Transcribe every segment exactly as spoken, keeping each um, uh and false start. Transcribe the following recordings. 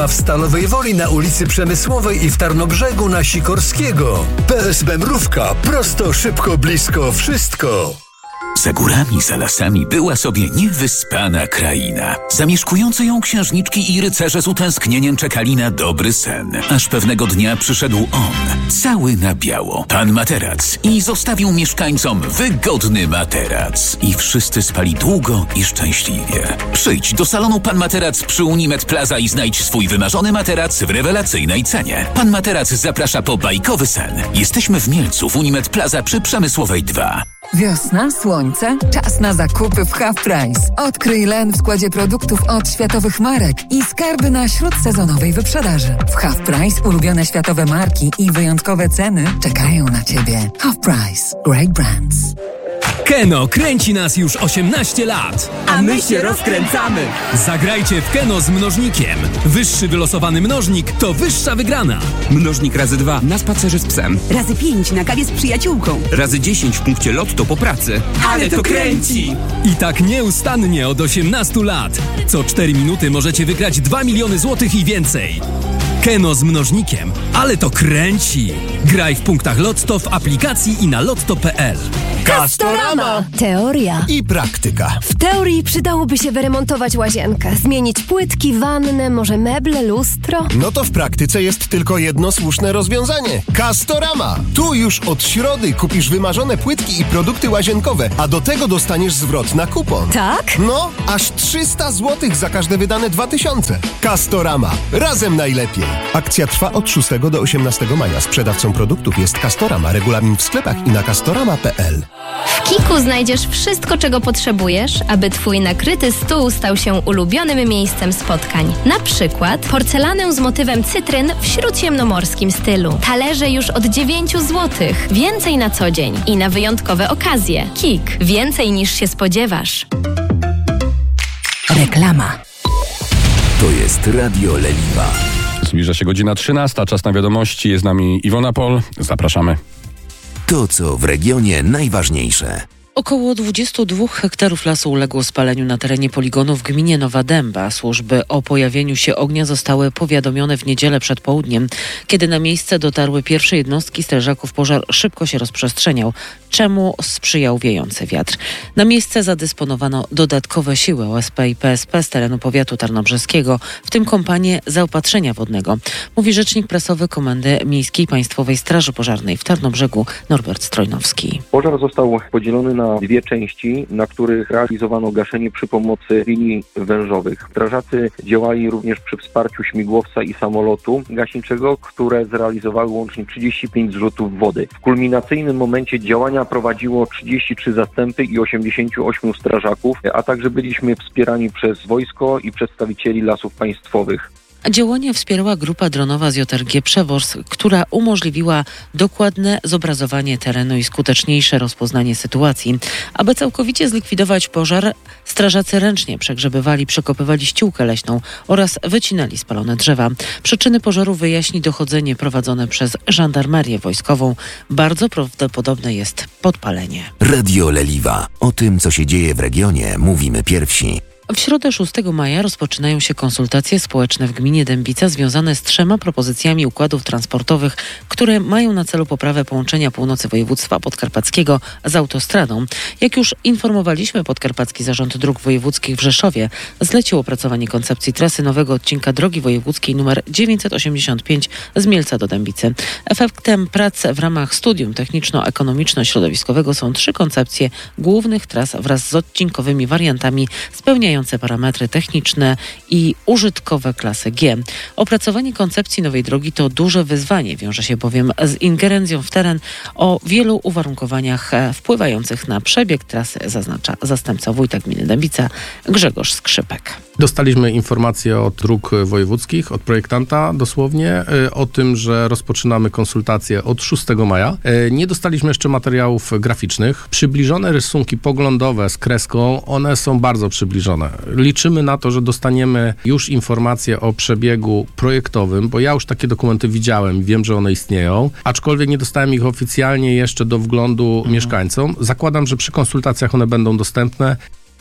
w Stalowej Woli na ulicy Przemysłowej i w Tarnobrzegu na Sikorskiego. P S B Mrówka. Prosto, szybko, blisko, wszystko. Za górami, za lasami była sobie niewyspana kraina. Zamieszkujące ją księżniczki i rycerze z utęsknieniem czekali na dobry sen. Aż pewnego dnia przyszedł on, cały na biało, pan materac, i zostawił mieszkańcom wygodny materac. I wszyscy spali długo i szczęśliwie. Przyjdź do salonu Pan Materac przy Unimed Plaza i znajdź swój wymarzony materac w rewelacyjnej cenie. Pan Materac zaprasza po bajkowy sen. Jesteśmy w Mielcu w Unimed Plaza przy Przemysłowej dwa. Wiosna, słońce, czas na zakupy w Half Price. Odkryj len w składzie produktów od światowych marek i skarby na śródsezonowej wyprzedaży. W Half Price ulubione światowe marki i wyjątkowe ceny czekają na Ciebie. Half Price. Great brands. Keno kręci nas już osiemnaście lat. A my się rozkręcamy. Zagrajcie w Keno z mnożnikiem. Wyższy wylosowany mnożnik to wyższa wygrana. Mnożnik razy dwa na spacerze z psem. Razy pięć na kawie z przyjaciółką. Razy dziesięć w punkcie lotto po pracy. Ale to kręci! I tak nieustannie od osiemnastu lat. Co cztery minuty możecie wygrać dwa miliony złotych i więcej. Keno z mnożnikiem. Ale to kręci! Graj w punktach Lotto, w aplikacji i na lotto kropka p l. Castorama. Teoria i praktyka. W teorii przydałoby się wyremontować łazienkę, zmienić płytki, wannę, może meble, lustro. No to w praktyce jest tylko jedno słuszne rozwiązanie. Castorama. Tu już od środy kupisz wymarzone płytki i produkty łazienkowe, a do tego dostaniesz zwrot na kupon. Tak? No, aż trzysta złotych za każde wydane dwa tysiące. Castorama. Razem najlepiej. Akcja trwa od szóstego do osiemnastego maja. Sprzedawcą produktów jest Castorama. Regulamin w sklepach i na castorama kropka p l. W Kiku znajdziesz wszystko, czego potrzebujesz, aby Twój nakryty stół stał się ulubionym miejscem spotkań. Na przykład porcelanę z motywem cytryn w śródziemnomorskim stylu. Talerze już od dziewięć złotych. Więcej na co dzień i na wyjątkowe okazje. Kik. Więcej niż się spodziewasz. Reklama. To jest Radio Leliwa. Zbliża się godzina trzynasta, czas na wiadomości. Jest z nami Iwona Pol. Zapraszamy. To, co w regionie najważniejsze. Około dwudziestu dwóch hektarów lasu uległo spaleniu na terenie poligonu w gminie Nowa Dęba. Służby o pojawieniu się ognia zostały powiadomione w niedzielę przed południem. Kiedy na miejsce dotarły pierwsze jednostki strażaków, pożar szybko się rozprzestrzeniał, czemu sprzyjał wiejący wiatr. Na miejsce zadysponowano dodatkowe siły O S P i P S P z terenu powiatu tarnobrzeskiego, w tym kompanię zaopatrzenia wodnego, mówi rzecznik prasowy Komendy Miejskiej Państwowej Straży Pożarnej w Tarnobrzegu Norbert Strojnowski. Pożar został podzielony na dwie części, na których realizowano gaszenie przy pomocy linii wężowych. Strażacy działali również przy wsparciu śmigłowca i samolotu gaśniczego, które zrealizowały łącznie trzydzieści pięć zrzutów wody. W kulminacyjnym momencie działania prowadziło trzydzieści trzy zastępy i osiemdziesięciu ośmiu strażaków, a także byliśmy wspierani przez wojsko i przedstawicieli lasów państwowych. Działania wspierała grupa dronowa z J R G Przewoz, która umożliwiła dokładne zobrazowanie terenu i skuteczniejsze rozpoznanie sytuacji. Aby całkowicie zlikwidować pożar, strażacy ręcznie przegrzebywali, przekopywali ściółkę leśną oraz wycinali spalone drzewa. Przyczyny pożaru wyjaśni dochodzenie prowadzone przez żandarmerię wojskową. Bardzo prawdopodobne jest podpalenie. Radio Leliwa. O tym, co się dzieje w regionie, mówimy pierwsi. W środę szóstego maja rozpoczynają się konsultacje społeczne w gminie Dębica związane z trzema propozycjami układów transportowych, które mają na celu poprawę połączenia północy województwa podkarpackiego z autostradą. Jak już informowaliśmy, Podkarpacki Zarząd Dróg Wojewódzkich w Rzeszowie zlecił opracowanie koncepcji trasy nowego odcinka drogi wojewódzkiej nr dziewięćset osiemdziesiąt pięć z Mielca do Dębicy. Efektem prac w ramach studium techniczno-ekonomiczno-środowiskowego są trzy koncepcje głównych tras wraz z odcinkowymi wariantami spełniającymi parametry techniczne i użytkowe klasy G. Opracowanie koncepcji nowej drogi to duże wyzwanie, wiąże się bowiem z ingerencją w teren o wielu uwarunkowaniach wpływających na przebieg trasy, zaznacza zastępca wójta gminy Dębica Grzegorz Skrzypek. Dostaliśmy informację od dróg wojewódzkich, od projektanta dosłownie, o tym, że rozpoczynamy konsultacje od szóstego maja. Nie dostaliśmy jeszcze materiałów graficznych. Przybliżone rysunki poglądowe z kreską, one są bardzo przybliżone. Liczymy na to, że dostaniemy już informacje o przebiegu projektowym, bo ja już takie dokumenty widziałem i wiem, że one istnieją, aczkolwiek nie dostałem ich oficjalnie jeszcze do wglądu mhm. mieszkańcom. Zakładam, że przy konsultacjach one będą dostępne.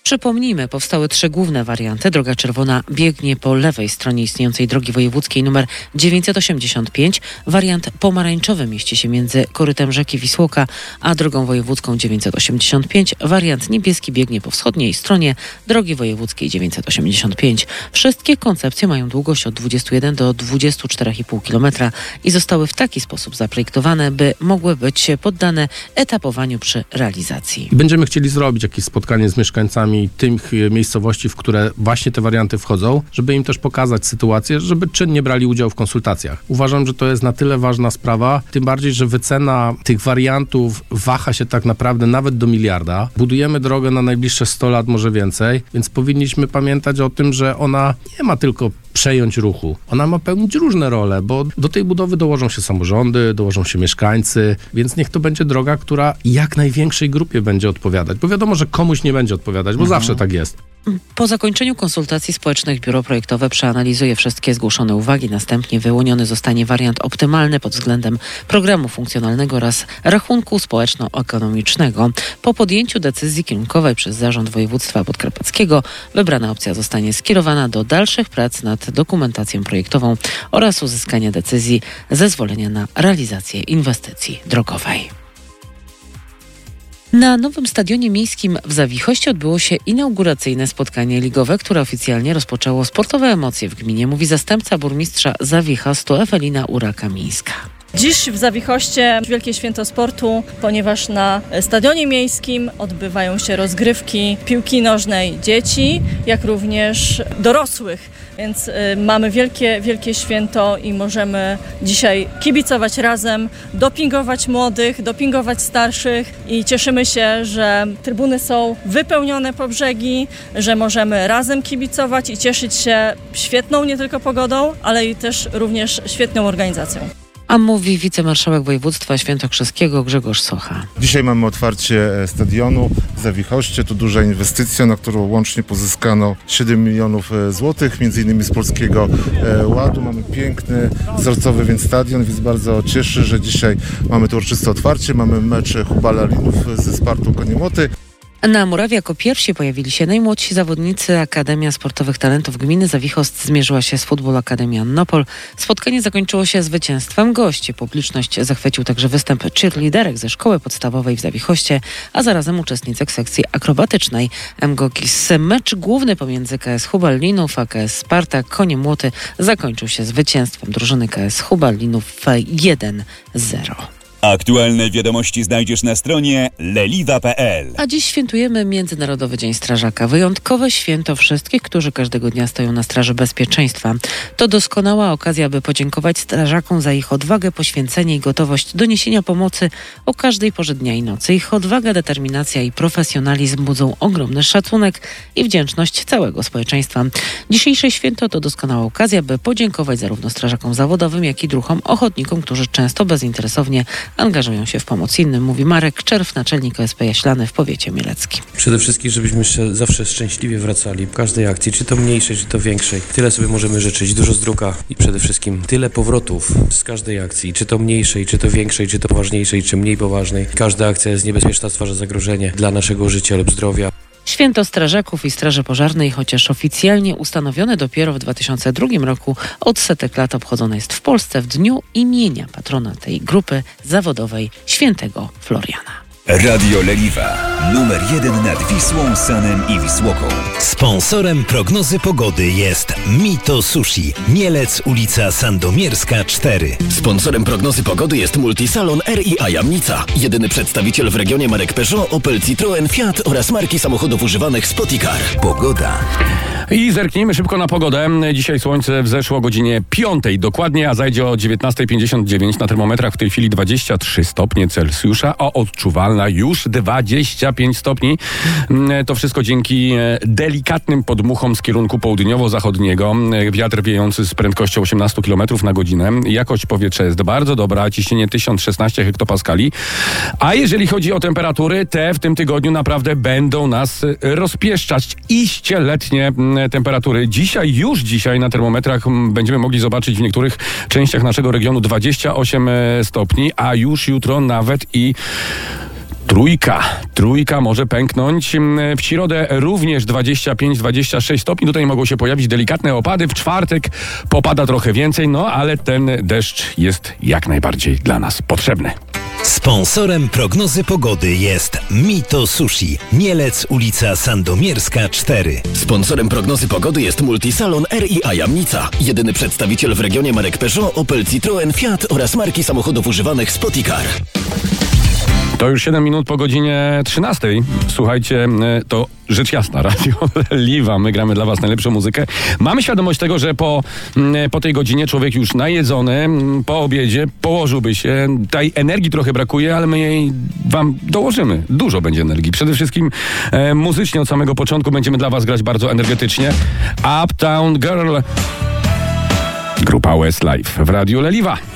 Przypomnijmy, powstały trzy główne warianty. Droga czerwona biegnie po lewej stronie istniejącej drogi wojewódzkiej nr dziewięćset osiemdziesiąt pięć. Wariant pomarańczowy mieści się między korytem rzeki Wisłoka a drogą wojewódzką dziewięćset osiemdziesiąt pięć. Wariant niebieski biegnie po wschodniej stronie drogi wojewódzkiej dziewięćset osiemdziesiąt pięć. Wszystkie koncepcje mają długość od dwudziestu jeden do dwudziestu czterech i pół kilometra i zostały w taki sposób zaprojektowane, by mogły być poddane etapowaniu przy realizacji. Będziemy chcieli zrobić jakieś spotkanie z mieszkańcami tych miejscowości, w które właśnie te warianty wchodzą, żeby im też pokazać sytuację, żeby czynnie brali udział w konsultacjach. Uważam, że to jest na tyle ważna sprawa, tym bardziej, że wycena tych wariantów waha się tak naprawdę nawet do miliarda. Budujemy drogę na najbliższe sto lat, może więcej, więc powinniśmy pamiętać o tym, że ona nie ma tylko przejąć ruchu. Ona ma pełnić różne role, bo do tej budowy dołożą się samorządy, dołożą się mieszkańcy, więc niech to będzie droga, która jak największej grupie będzie odpowiadać, bo wiadomo, że komuś nie będzie odpowiadać, bo mhm. zawsze tak jest. Po zakończeniu konsultacji społecznych biuro projektowe przeanalizuje wszystkie zgłoszone uwagi. Następnie wyłoniony zostanie wariant optymalny pod względem programu funkcjonalnego oraz rachunku społeczno-ekonomicznego. Po podjęciu decyzji kierunkowej przez Zarząd Województwa Podkarpackiego wybrana opcja zostanie skierowana do dalszych prac nad dokumentacją projektową oraz uzyskania decyzji zezwolenia na realizację inwestycji drogowej. Na nowym stadionie miejskim w Zawichoście odbyło się inauguracyjne spotkanie ligowe, które oficjalnie rozpoczęło sportowe emocje w gminie, mówi zastępca burmistrza Zawichostu Ewelina Ura-Kamińska. Dziś w Zawichoście wielkie święto sportu, ponieważ na stadionie miejskim odbywają się rozgrywki piłki nożnej dzieci, jak również dorosłych. Więc y, mamy wielkie, wielkie święto i możemy dzisiaj kibicować razem, dopingować młodych, dopingować starszych i cieszymy się, że trybuny są wypełnione po brzegi, że możemy razem kibicować i cieszyć się świetną nie tylko pogodą, ale i też również świetną organizacją. A mówi wicemarszałek województwa świętokrzyskiego Grzegorz Socha. Dzisiaj mamy otwarcie stadionu w Zawichoście. To duża inwestycja, na którą łącznie pozyskano siedem milionów złotych, między innymi z Polskiego Ładu. Mamy piękny, wzorcowy więc stadion, więc bardzo cieszy, że dzisiaj mamy to uroczyste otwarcie. Mamy mecz Hubala Linów ze Spartą Koniemoty. Na murawie jako pierwsi pojawili się najmłodsi zawodnicy. Akademia Sportowych Talentów Gminy Zawichost zmierzyła się z Futbol Akademii Annopol. Spotkanie zakończyło się zwycięstwem gości. Publiczność zachwycił także występ cheerleaderek ze szkoły podstawowej w Zawichoście, a zarazem uczestniczek sekcji akrobatycznej M G O K I S. Mecz główny pomiędzy K S Hubal Linów a K S Sparta Konie Młoty zakończył się zwycięstwem drużyny K S Hubal Linów jeden zero. Aktualne wiadomości znajdziesz na stronie leliwa kropka pe el. A dziś świętujemy Międzynarodowy Dzień Strażaka. Wyjątkowe święto wszystkich, którzy każdego dnia stoją na straży bezpieczeństwa. To doskonała okazja, by podziękować strażakom za ich odwagę, poświęcenie i gotowość do niesienia pomocy o każdej porze dnia i nocy. Ich odwaga, determinacja i profesjonalizm budzą ogromny szacunek i wdzięczność całego społeczeństwa. Dzisiejsze święto to doskonała okazja, by podziękować zarówno strażakom zawodowym, jak i druhom ochotnikom, którzy często bezinteresownie angażują się w pomoc innym, mówi Marek Czerw, naczelnik O S P Jaślany w powiecie mieleckim. Przede wszystkim, żebyśmy zawsze szczęśliwie wracali w każdej akcji, czy to mniejszej, czy to większej. Tyle sobie możemy życzyć, dużo zdrówka i przede wszystkim tyle powrotów z każdej akcji, czy to mniejszej, czy to większej, czy to poważniejszej, czy mniej poważnej. Każda akcja jest niebezpieczna, stwarza zagrożenie dla naszego życia lub zdrowia. Święto Strażaków i Straży Pożarnej, chociaż oficjalnie ustanowione dopiero w dwa tysiące drugim roku, od setek lat obchodzone jest w Polsce w dniu imienia patrona tej grupy zawodowej, świętego Floriana. Radio Leliwa, numer jeden nad Wisłą, Sanem i Wisłoką. Sponsorem prognozy pogody jest Mito Sushi, Mielec, ulica Sandomierska cztery. Sponsorem prognozy pogody jest Multisalon R i A Jamnica. Jedyny przedstawiciel w regionie marek Peugeot, Opel, Citroen, Fiat oraz marki samochodów używanych Spoticar. Pogoda. I zerknijmy szybko na pogodę. Dzisiaj słońce wzeszło o godzinie piątej dokładnie, a zajdzie o dziewiętnasta pięćdziesiąt dziewięć. Na termometrach w tej chwili dwadzieścia trzy stopnie Celsjusza, a odczuwalna już dwadzieścia pięć stopni. To wszystko dzięki delikatnym podmuchom z kierunku południowo-zachodniego. Wiatr wiejący z prędkością osiemnaście kilometrów na godzinę. Jakość powietrza jest bardzo dobra, ciśnienie tysiąc szesnaście hektopaskali. A jeżeli chodzi o temperatury, te w tym tygodniu naprawdę będą nas rozpieszczać. Iście letnie temperatury. Dzisiaj, już dzisiaj na termometrach będziemy mogli zobaczyć w niektórych częściach naszego regionu dwadzieścia osiem stopni, a już jutro nawet i Trójka. Trójka może pęknąć. W środę również dwadzieścia pięć dwadzieścia sześć stopni. Tutaj mogą się pojawić delikatne opady. W czwartek popada trochę więcej, no ale ten deszcz jest jak najbardziej dla nas potrzebny. Sponsorem prognozy pogody jest Mito Sushi, Mielec, ulica Sandomierska cztery. Sponsorem prognozy pogody jest Multisalon R i A Jamnica. Jedyny przedstawiciel w regionie marek Peugeot, Opel, Citroen, Fiat oraz marki samochodów używanych Spoticar. To już siedem minut po godzinie trzynastej. Słuchajcie, to rzecz jasna, Radio Leliwa. My gramy dla was najlepszą muzykę. Mamy świadomość tego, że po, po tej godzinie człowiek już najedzony, po obiedzie położyłby się. Tej energii trochę brakuje, ale my jej wam dołożymy. Dużo będzie energii. Przede wszystkim e, muzycznie od samego początku będziemy dla was grać bardzo energetycznie. Uptown Girl. Grupa Westlife w Radio Leliwa.